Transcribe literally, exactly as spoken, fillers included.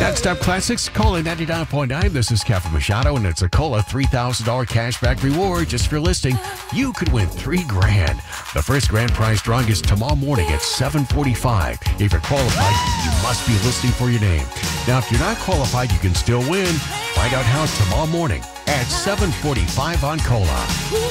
Non-stop classics, Cola ninety-nine point nine. This is Kevin Machado, and it's a Cola three thousand dollars cashback reward just for listing. You could win three grand. The first grand prize drawing is tomorrow morning at seven forty-five. If you're qualified, you must be listing for your name. Now, if you're not qualified, you can still win. Find out how tomorrow morning at seven forty-five on Cola.